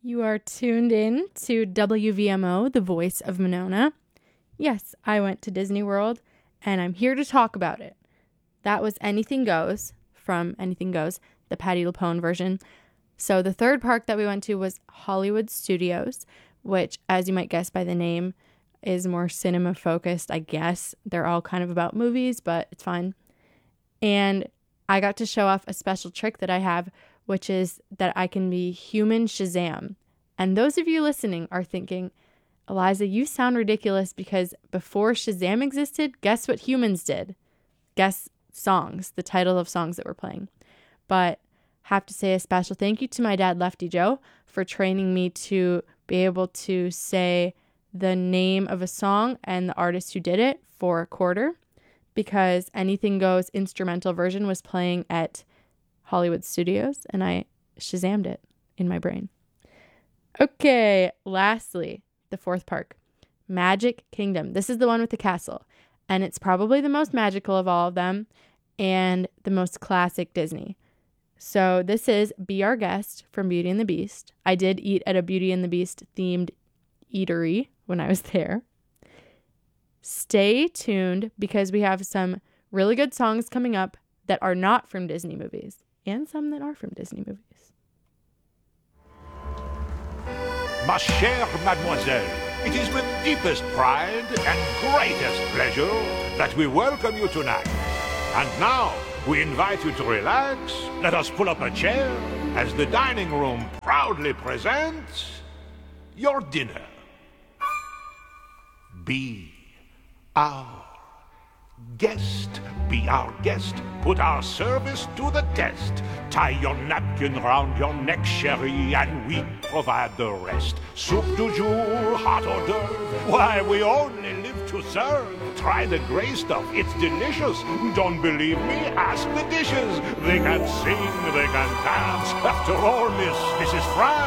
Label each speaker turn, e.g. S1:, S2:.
S1: You are tuned in to WVMO, the voice of Monona. Yes, I went to Disney World, and I'm here to talk about it. That was Anything Goes from Anything Goes, the Patti LuPone version. So the third park that we went to was Hollywood Studios, which, as you might guess by the name, is more cinema focused, I guess. They're all kind of about movies, but it's fun. And I got to show off a special trick that I have, which is that I can be human Shazam. And those of you listening are thinking, Eliza, you sound ridiculous because before Shazam existed, guess what humans did? Guess songs, the title of songs that we're playing. But have to say a special thank you to my dad, Lefty Joe, for training me to be able to say the name of a song and the artist who did it for a quarter, because Anything Goes instrumental version was playing at Hollywood Studios, and I Shazammed it in my brain. Okay, lastly, the fourth park, Magic Kingdom. This is the one with the castle, and it's probably the most magical of all of them and the most classic Disney. So this is Be Our Guest from Beauty and the Beast. I did eat at a Beauty and the Beast themed eatery when I was there. Stay tuned because we have some really good songs coming up that are not from Disney movies and some that are from Disney movies.
S2: Ma chère mademoiselle, it is with deepest pride and greatest pleasure that we welcome you tonight. And now, we invite you to relax. Let us pull up a chair as the dining room proudly presents your dinner. Be our guest. Be our guest. Put our service to the test. Tie your napkin round your neck, chérie, and we provide the rest. Soup du jour, hot hors d'oeuvre. Why, we only live to serve. Try the gray stuff. It's delicious. Don't believe me? Ask the dishes. They can sing, they can dance. After all, Miss, this is France.